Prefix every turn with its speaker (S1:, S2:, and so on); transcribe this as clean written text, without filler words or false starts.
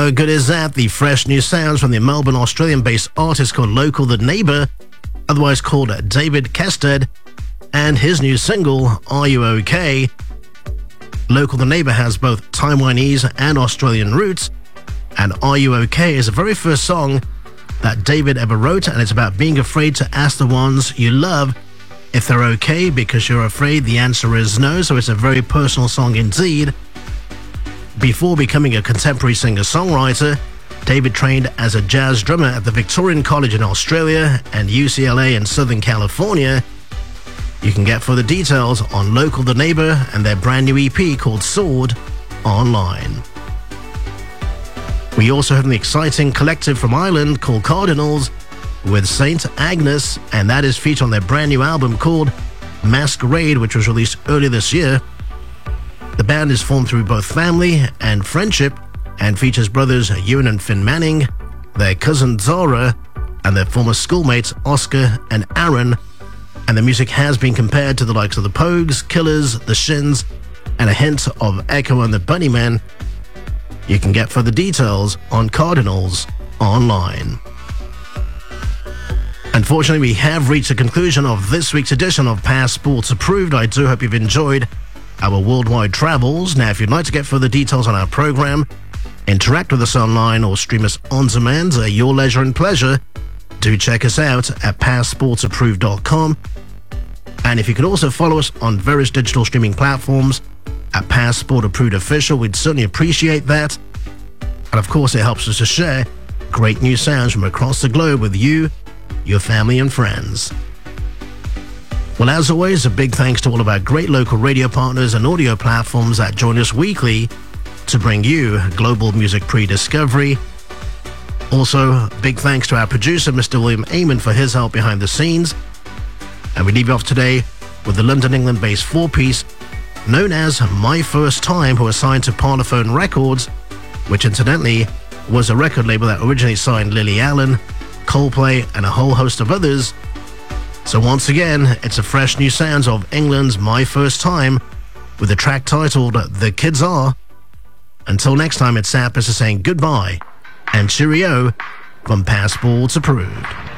S1: How good is that? The fresh new sounds from the Melbourne, Australian-based artist called Local the Neighbour, otherwise called David Kested, and his new single, Are You OK? Local the Neighbour has both Taiwanese and Australian roots, and Are You OK? Is the very first song that David ever wrote, and it's about being afraid to ask the ones you love if they're okay because you're afraid the answer is no, so it's a very personal song indeed. Before becoming a contemporary singer-songwriter, David trained as a jazz drummer at the Victorian College in Australia and UCLA in Southern California. You can get further details on Local the Neighbour and their brand new EP called Sword online. We also have an exciting collective from Ireland called Cardinals with Saint Agnes, and that is featured on their brand new album called Masquerade, which was released earlier this year. The band is formed through both family and friendship and features brothers Ewan and Finn Manning, their cousin Zara, and their former schoolmates Oscar and Aaron. And the music has been compared to the likes of the Pogues, Killers, the Shins, and a hint of Echo and the Bunnymen. You can get further details on Cardinals online. Unfortunately, we have reached the conclusion of this week's edition of Passports Approved. I do hope you've enjoyed our worldwide travels. Now, if you'd like to get further details on our program, interact with us online, or stream us on demand at your leisure and pleasure, do check us out at passportsapproved.com. And if you could also follow us on various digital streaming platforms at Passport Approved Official, we'd certainly appreciate that. And of course, it helps us to share great new sounds from across the globe with you, your family and friends. Well, as always, a big thanks to all of our great local radio partners and audio platforms that join us weekly to bring you global music pre-discovery. Also, big thanks to our producer, Mr. William Amon, for his help behind the scenes. And we leave you off today with the London, England-based four-piece known as My First Time, who are signed to Parlophone Records, which incidentally was a record label that originally signed Lily Allen, Coldplay, and a whole host of others. So once again, it's a fresh new sounds of England's My First Time with a track titled The Kids Are. Until next time, it's Sapis saying goodbye and cheerio from Passports Approved.